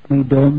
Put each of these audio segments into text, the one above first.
muy doom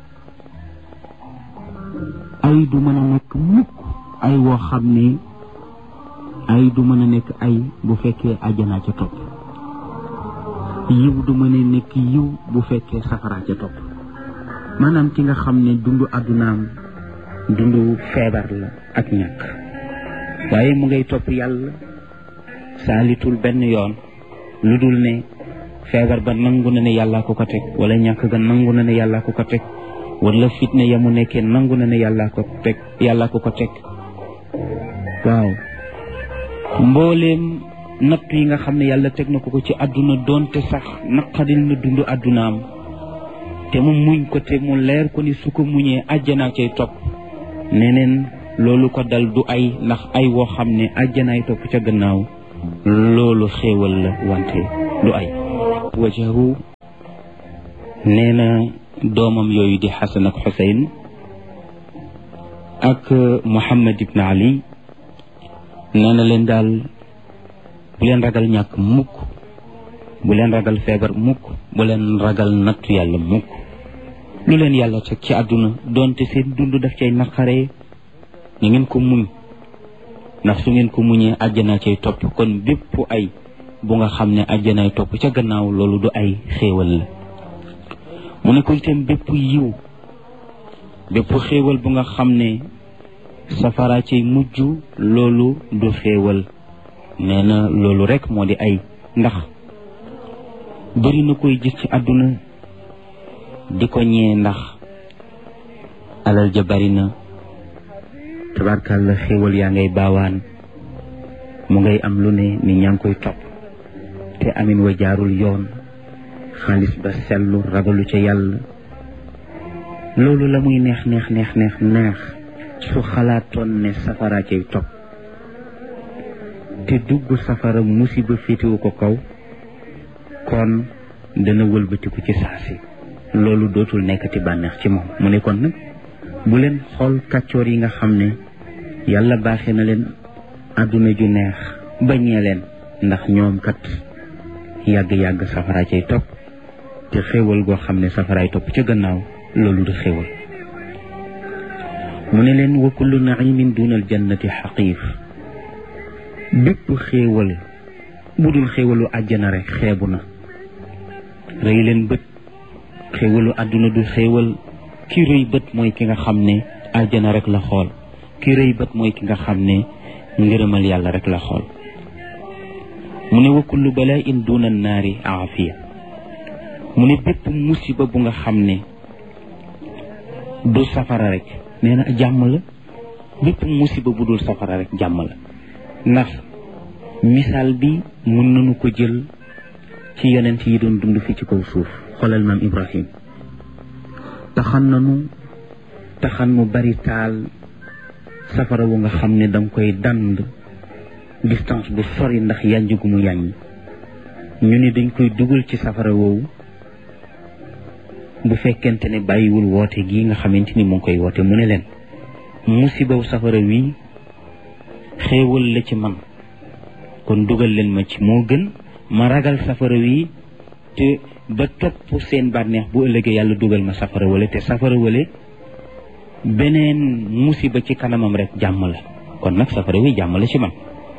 ay du mën a nekk mukk ay woo xam ne ay du mën a nekk ay bu fekkee àjjana ca topp yiw du mën a nekk yiw bu fekkee safara ca topp maanaam ki nga xam ne dundu àddunaam dundu feebar la ak ñàkk waaye mu ngay topp yàlla saalitul benn yoon lu dul ne feebar ba nangu na ne yàllaa ko ko teg wala ñàkk ga nangu na ne yàllaa ko ko teg wala fitne ya mu nekkee nangu na ne yàllaa ko ko teg waaw mbooleem natt yi nga xam ne yàlla teg na ko ci àdduna doonte sax naqadil na dund àddunaam te mu muñ ko te mu leer ko ni su ko muñee àjjanaa cay topp neneen loolu ko dal du ay ndax ay woo xam ne àjjanaay topp ca gannaaw loolu xéewal la wante du ay wajahu nee na doomam yooyu di Xasan ak Xuseyn ak Muhammad ibn Ali nee na leen daal bu leen ragal ñàkk mukk bu leen ragal feebar mukk bu leen ragal nattu yàlla mukk lu leen yàlla teg ci àdduna doonte seen dund daf cay naqaree ni ngeen ko muñ ndax su ngeen ko muñee àjjana cay topp kon bépp ay bu nga xam ne àjjanaay topp ca gannaaw loolu du ay xéewal la mu ne ko itam bépp yiw bépp xéewal bu nga xam ne safara cay mujj loolu du xéewal nee na loolu rek moo di ay ndax bëri na koy gis ci àdduna di ko ñee ndax alal ja bari na tabarkàlla xéewal yaa ngay baawaan mu ngay am lu ne ni ñaa ngi koy topp te amin wa jaarul yoon xaalis ba sellu ragalu ca yàlla loolu la muy neex su xalaatoon ne safara cay topp te dugg safara musiba féetewu ko kaw kon dana wëlbatiku ci saasi loolu dootul nekkati bànneex ci moom mu ne kon nag bu leen xool kàccoor yi nga xam ne yàlla baaxee na leen àdduna ju neex bañee leen ndax ñoom kat yàgg-yàgg safara cay topp te xéewal goo xam ne safaraay topp ca gannaaw loolu du xéewal mu ne leen wa kullu naimin dunal jannati xaqiif bépp xéewal bu dul xéewalu àjjana rek xeebu na rëy leen bët xéewalu àdduna du xéewal ki rëy bët mooy ki nga xam ne àjjana rek la xool ki rëy bët mooy ki nga xam ne ngërëmal yàlla rek la xool mu ne wa kullu bala'in duna naari aafiya mu ne bépp musiba bu nga xam ne du safara rek nee na jàmm la bépp musiba bu dul safara rek jàmm la ndax misaal bi mën nañu ko jël ci yonent yi doon dund fi ci kaw suuf xoolal maam Ibrahim taxan mu bari taal safara wu nga xam ne danga koy dand distance bu sori ndax yànj gu mu yàññ ñu ne dañ koy dugal ci safara woowu bu fekkente ne bàyyiwul woote gi nga xamante ni mu ngi koy woote mu ne leen musibaw safara wi xéewal la ci man kon dugal leen ma ci moo gën ma ragal safara wi te ba topp seen bànneex bu ëllëgee yàlla dugal ma safara wala te safara wala beneen musiba ci kanamam rek jàmm la kon nag safara wi jàmm la ci man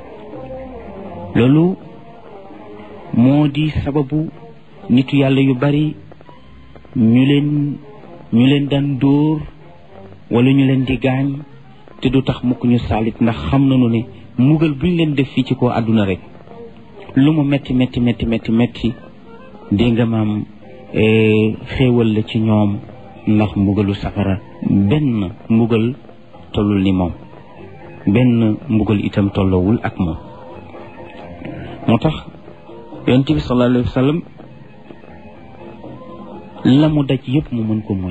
loolu moo di sababu nitu yàlla yu bari ñu leen daan dóor wala ñu leen di gaañ te du tax mukk ñu saalit ndax xam nañu ne mbugal buñ leen def fii ci kaw àdduna rek lu mu metti dégg nga maam xéewal la ci ñoom ndax mbugalu safara benn mbugal tollul ni moom benn mbugal itam tolloowul ak moom moo tax yonent bi sallallahu alayhi wa sallam la mu daj yëpp mu mën ko muñ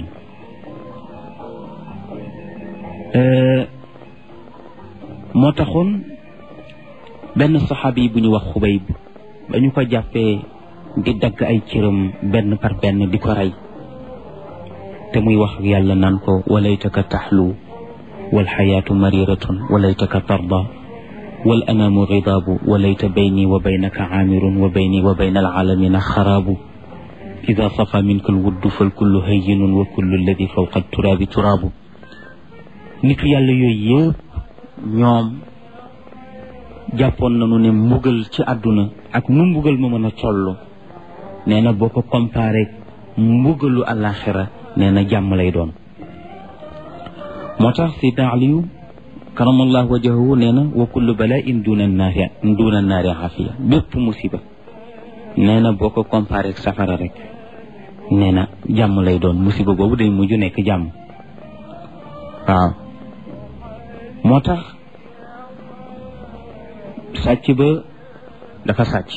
moo taxoon benn saxaabi bu ñu wax Xubayb ba ñu ko jàppee di dagg ay cëram benn par benn di ko rey te muy wax yàlla naan ko walaytaka taxlu wal xayaatu mariratun walaytaka tarda wal anaamu ridaabu walayta bayni wa baynaka aamirun wa bayni wa bayna alaalamina xaraabu ida safa minka alwuddu fal kullu hayyinun wa kullu alladi fawqa turaabi turaabu nitu yàlla yooyu yëpp ñoom jàppoon nañu ne mbugal ci àdduna ak nu mbugal ma mën a toll nee na boo ko comparé mbugalu àllaaxira nee na jàmm lay doon. moo tax Seydina Aliyu karamallahu wajhahu nee na wa kullu bala'in duna naari afiya bépp musiba nee na boo ko comparé ak safara rek nee na jàmm lay doon musiba boobu day mujj nekk jàmm. waaw moo tax sàcc ba dafa sàcc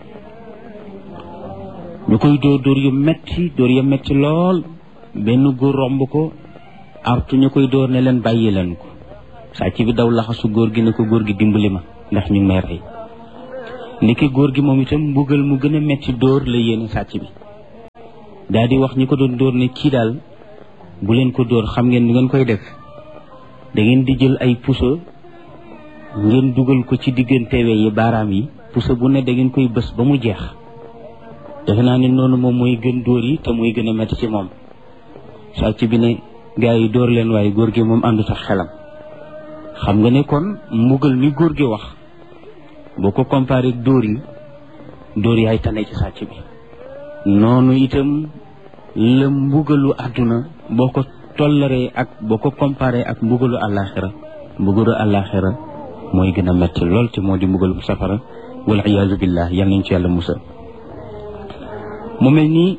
ñu koy dóor yu metti lool benn góor romb ko artu ñu koy dóor ne leen bàyyi leen ko sàcc bi daw laxasu góor gi ne ko góor gi dimbali ma ndax ñu ngi may rey ndiki góor gi moom itam mbugal mu gën a metti dóor la yéene sàcc bi daal di wax ñi ko doon dóor ne kii daal bu leen ko dóor xam ngeen ni ngeen koy def da ngeen di jël ay puso ngeen dugal ko ci diggante we yi baaraam yi puso bu ne da ngeen koy bës ba mu jeex defe naa ne noonu moom mooy gën dóor yi te muy gën a metti ci moom sàcc bi ne gaa yi dóor leen waaye góor gi moom àndut ak xelam xam nga ne kon mbugal mi góor gi wax boo ko comparé dóor yaay tane ci sàcc bi noonu itam la mbugalu àdduna boo ko tollaree ak boo ko comparé ak mbugalu àllaaxira mooy gën a metti lool te moo di mbugalu safara wal iyaazu billah yal nañ ci yàlla musal. mu mel nii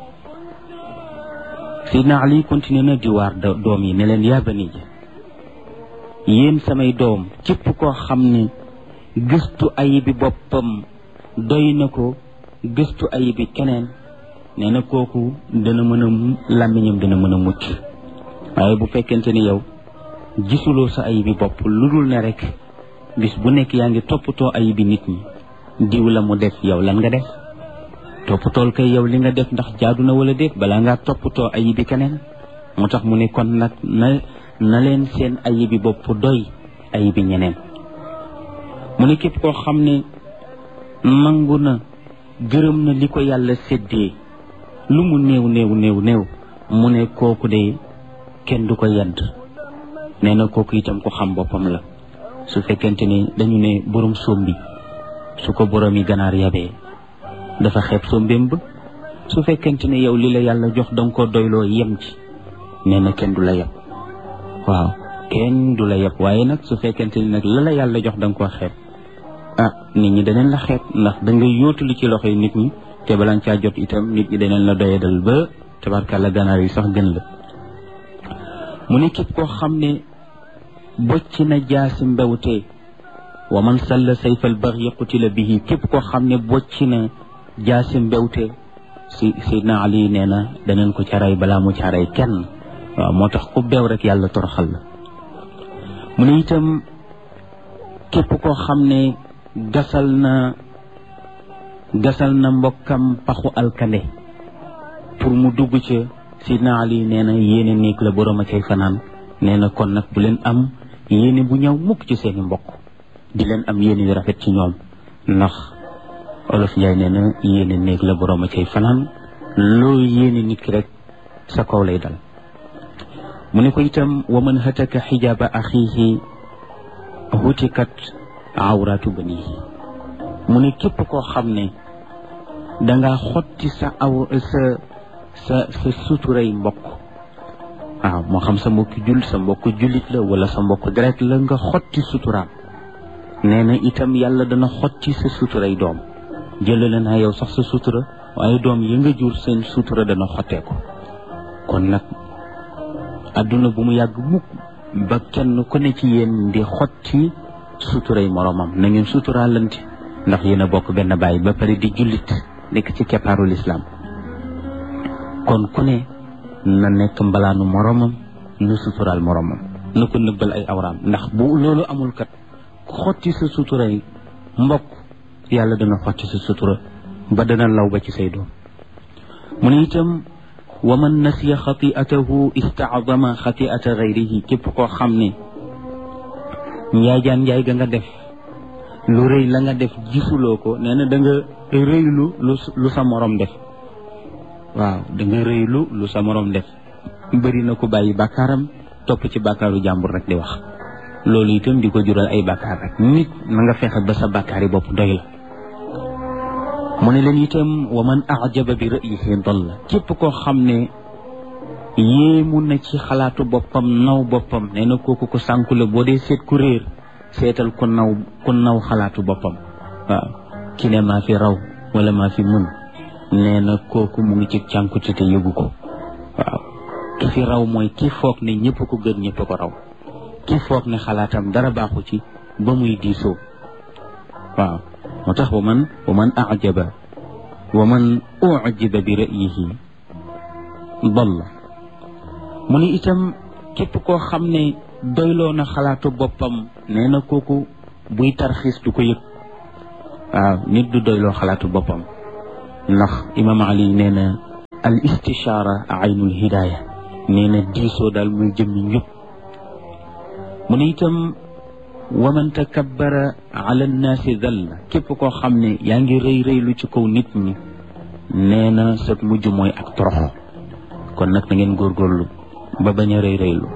Seydina Ali continué na di waar doom yi ne leen yaa bani yéen samay doom képp koo xam ne gëstu ayibi boppam doy na ko gëstu ayibi keneen nee na kooku dana mën a làmmiñam dana mën a mucc waaye bu fekkente ni yow gisuloo sa ayibi bopp lu dul ne rek bis bu nekk yaa ngi toppatoo ayibi nit ñi diw la mu def yow lan nga def toppatool kay yow li nga def ndax jaadu na wala déet balaa ngaa toppatoo ayibi keneen moo tax mu ne kon nag na leen seen ayibi bopp doy ayibi ñeneen mu ne képp koo xam ne nangu na gërëm na li ko yàlla séddee lu mu néew mu ne kooku de kenn du ko yedd nee na kooku itam ko xam boppam la su fekkente ni dañu ne borom sombi su ko borom yi ganaar yabee dafa xeeb sombeem ba su fekkente ne yow li la yàlla jox danga ko doyloo yem ci nee na kenn du la yab waaw kenn du la yab waaye nag su fekkente ni nag la yàlla jox danga ko xeeb nit ñi daneen la xeeb ndax da nga yóotulu ci loxoy nit ñi te balan caa jot itam nit ñi daneen la doyadal ba tabarkàlla ganaar yi sax gën la mu ne képp koo xam ne bocc na jaasi mbewte wa man salla sayfal baghi qutila bihi képp koo xam ne bocc na jaasi mbewte Seydina Ali nee na daneen ko caray balaa mu caray kenn waaw moo tax ku beew rek yàlla toroxal la mu ne itam képp koo xam ne gasal na mbokkam paxu alkande pour mu dugg ca Seydina Ali nee na yéene néeg la borom a cay fanaan nee na kon nag bu leen am yéene bu ñëw mukk ci seeni mbokk di leen am yéene yu rafet ci ñoom ndax Olof Njaay nee na yéene néeg la borom a cay fanaan loo yéene nit ki rek sa kaw lay dal mu ne ko itam wa man hataka xijaaba axiihi hutikat awraatu banihi mu ne képp koo xam ne danga xotti sa suturay mbokk waaw moo xam sa mbokku jullit la wala sa mbokku deret la nga xotti suturaam nee na itam yàlla dana xotti sa suturay doom jëlale naa yow sax sa sutura waaye doom yi nga jur seen sutura dana xottee ko kon nag adduna bu mu yàgg mukk ba kenn ku ne ci yéen di xotti suturay moromam na ngeen suturaalante ndax yéen a bokk benn baay ba pare di jullit nekk ci keppaarul islam kon ku ne na nekk mbalaanu moromam na suturaal moromam na ko nëbbal ay awraam ndax bu loolu amul kat xotti sa suturay mbokk yàlla dana xotti sa sutura ba dana law ba ci say doom mu ne itam wa man nasiya xati'atahu istaazama xati'ata gayrihi képp koo xam ne njaay ga nga def lu rëy la nga def gisuloo ko nee na da nga rëylu lu sa morom def waaw da nga rëylu lu sa morom def bëri na ko bàyyi bàkkaaram topp ci bàkkaaru jàmbur rek di wax loolu itam di ko jural ay bàkkaar rek nit na nga fexe ba sa bàkkaar yi bopp doy la mu ne leen itam wa man ajaba bi ra'yihi dalla képp koo xam ne yéemu na ci xalaatu boppam naw boppam nee na kooku ko sànku la boo dee seet ku réer seetal ku naw xalaatu boppam waaw ki ne maa fi raw wala maa fi mën nee na kooku mu ngi ci cànkute te yëgu ko waaw ki fi raw mooy ki foog ne ñëpp ko gën ñëpp ko raw ki foog ne xalaatam dara baaxu ci ba muy diisoo waaw moo tax wa man ujiba bi ra'yihi dalla mu ne itam képp koo xam ne doyloo na xalaatu boppam nee na kooku buy tarxiis du ko yëg waaw nit du doyloo xalaatu boppam ndax imam Ali nee na al istishaara aynul hidaaya nee na diisoo daal muy jëmmi njub mu ne itam wa man takabbara ala nnaasi dalla képp koo xam ne yaa ngi rëy rëylu ci kaw nit ñi nee na sa mujj mooy ak torox kon nag na ngeen góorgóorlu ba bañ a rëy rëylu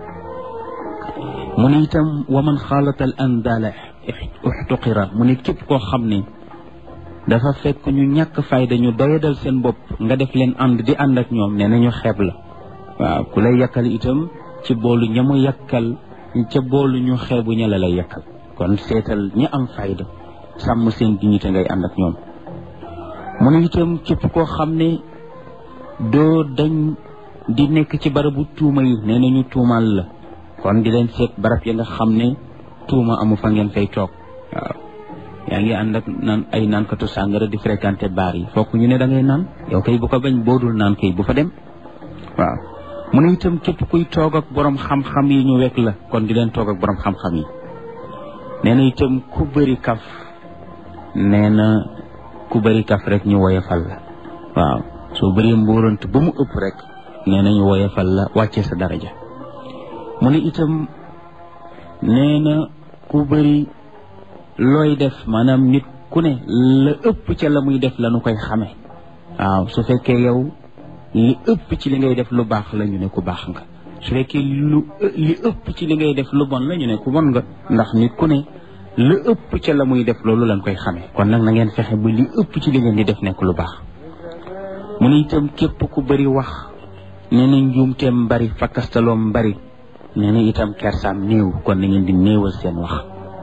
mu ne itam wa man xaalata al andaala uxtuqira mu ne képp koo xam ne dafa fekk ñu ñàkk fayda ñu doyadal seen bopp nga def leen ànd di ànd ak ñoom nee na ñu xeeb la waaw ku lay yàkkal itam ci boolu ña mu yàkkal ca boolu ñu xeebu ña la lay yàkkal kon seetal ñi am fayda sàmm seen dignité ngay ànd ak ñoom mu ne itam képp koo xam ne doo dañ di nekk ci barabu tuuma yi nee na ñu tuumaal la kon di leen seet barab ya nga xam ne tuuma amu fa ngeen fay toog waaw yaa ngi ànd ak naan ay naankatu sàngara di fréquenté baar yi fokk ñu ne da ngay naan yow kay bu ko bañ boodul naan kay bu fa dem waaw mu ne itam képp kuy toog ak borom xam-xam yi ñu wekk la kon di leen toog ak borom xam-xam yi nee na itam ku bëri kaf nee na ku bëri kaf rek ñu woyofal la waaw soo bëree mbóorant ba mu ëpp rek nee na ñu woyofal la wàccee sa daraja mu ne itam nee na ku bëri looy def maanaam nit ku ne la ëpp ca la muy def la nu koy xame waaw su fekkee yow li ëpp ci li ngay def lu baax la ñu ne ku baax nga su fekkee li ëpp ci li ngay def lu bon la ñu ne ku bon nga ndax nit ku ne la ëpp ca la muy def loolu lañ koy xame kon nag na ngeen fexe ba li ëpp ci li ngeen di def nekk lu baax mu ne itam képp ku bëri wax nee na njuumteem bari fakkastaloom bari nee na itam kersaam néew kon na ngeen di néewal seen wax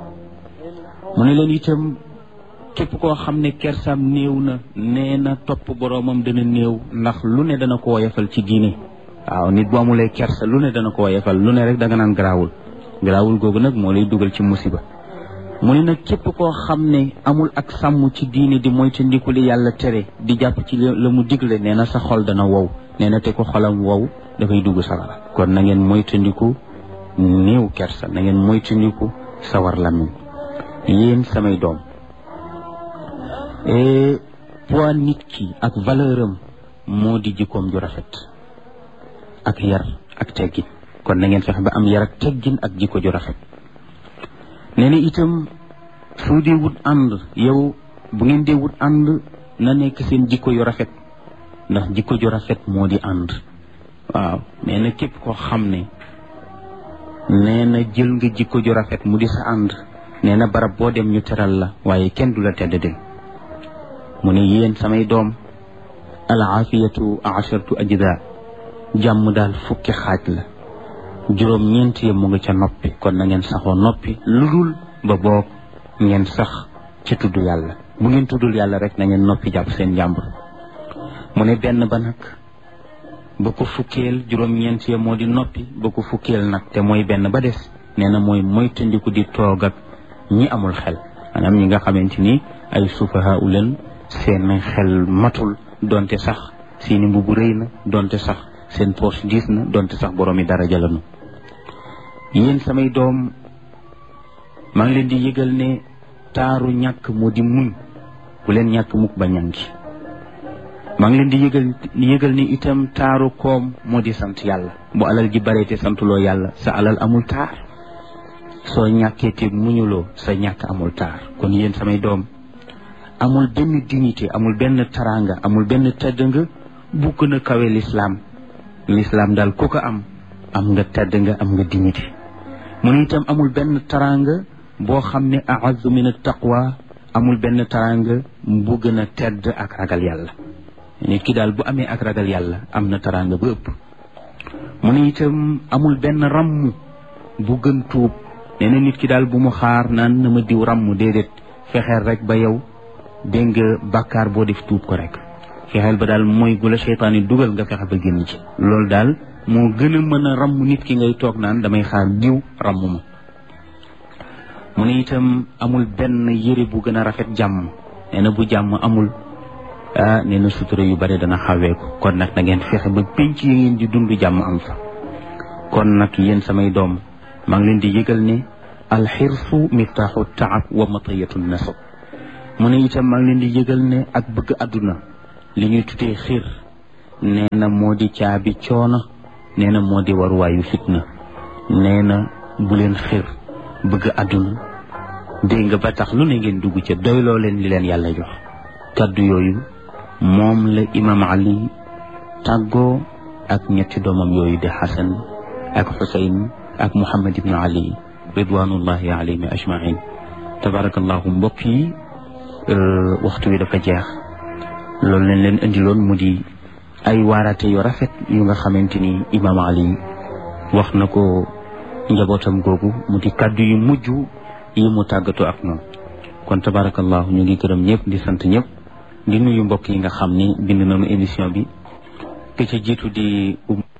mu ne leen itam képp koo xam ne kersaam néew na nee na topp boroomam dana néew ndax lu ne dana ko woyofal ci diine waaw nit bu amulee kersa lu ne dana ko woyofal lu ne rek da nga naan garaawul googu nag moo lay dugal ci musiba mu ne nag képp koo xam ne amul ak sàmm ci diine di moytandiku li yàlla tere di jàpp ci la mu digle nee na sa xol dana wow nee na te ko xolam wow dafay dugg sawara kon na ngeen moytandiku néew kersa na ngeen moytandiku sawar lamiñ yéen samay doom poids nit ki ak valeur am moo di jikkoom ju rafet ak yar ak teggin kon na ngeen fexe ba am yar ak teggin ak jikko ju rafet nee na itam soo dee wut ànd yow bu ngeen dee wut ànd na nekk seen jikko yu rafet ndax jikko ju rafet moo di ànd waaw nee na képp koo xam ne nee na jël nga jikko ju rafet mu di sa ànd nee na barab boo dem ñu teral la waaye kenn du la tedd del mu ne yéen samay doom al aafiyatu asharatu ajda jàmm daal fukki xaaj la juróom-ñeent ya mu nga ca noppi kon na ngeen saxoo noppi lu dul ba boog ngeen sax ci tudd yàlla bu ngeen tuddul yàlla rek na ngeen noppi jàpp seen jàmbur mu ne benn ba nag ba ko fukkeel juróom-ñeent ya moo di noppi ba ko fukkeel nag te mooy benn ba des nee na mooy moytandiku di toog ak ñi amul xel maanaam ñi nga xamante ni ay sufaha u leen seen xel matul donte sax seeni mbubu rëy na donte sax seen poche diis na donte sax boroomi daraja lañu yéen samay doom maa ngi leen di yëgal ne taaru ñàkk moo di muñ bu leen ñàkk mukk ba ñàngi maa ngi leen di yëgal ni itam taaru koom moo di sant yàlla bu alal ji bare te santuloo yàlla sa alal amul taar soo ñàkkee te muñuloo sa ñàkk amul taar kon yéen samay doom amul benn dignité amul benn taranga amul benn tedd nga bu gën a kawe l'islam daal ku ko am nga tedd nga am nga dignité mu ne itam amul benn taraanga boo xam ne a'azzu min at-taqwa amul benn taraanga bu gën a tedd ak ragal yàlla nit ki daal bu amee ak ragal yàlla am na taraanga ba ëpp mu ne itam amul benn ràmm bu gën tuub nee na nit ki daal bu mu xaar naan na ma diw ràmm déedéet fexeel rek ba yow dégg nga bàkkaar boo def tuub ko rek fexeel ba daal mooy gu la seytaan yi dugal nga fexe ba génn ci loolu daal moo gën a mën a ràmm nit ki ngay toog naan damay xaar diw ràmm ma mu ne itam amul benn yëre bu gën a rafet jàmm nee na bu jàmm amul nee na sutura yu bare dana xaweeku kon nag na ngeen fexe ba pénc yi ngeen di dund jàmm am fa kon nag yéen samay doom maa ngi leen di yëgal ne alxirsu miftaaxu taab wa matayatu nasab mu ne itam maa ngi leen di yëgal ne ak bëgg àdduna li ñuy tuddee xir nee na moo di caabi coono nee na moo di waruwaayu fitna nee na bu leen xir bëgg àdduna dégg nga ba tax lu ne ngeen dugg ca doyloo leen li leen yàlla jox kaddu yooyu moom la imam ali tàggoo ak ñetti doomam yooyu di xasan ak xusayn ak muhammad ibnu ali ridwanullahi alayhim ajmain tabarakallahu mbokk yi waxtu wi dafa jeex loolu leen leen indiloon mu di ay waarate yu rafet yu nga xamante ni imam ali wax na ko njabootam googu mu di kaddu yu mujj yi mu tàggatoo ak ñoom kon tabarakallahu ñu ngi gërëm ñëpp di sant ñëpp di nuyu mbokk yi nga xam ni bind nañu émission bi ke ca jiitu di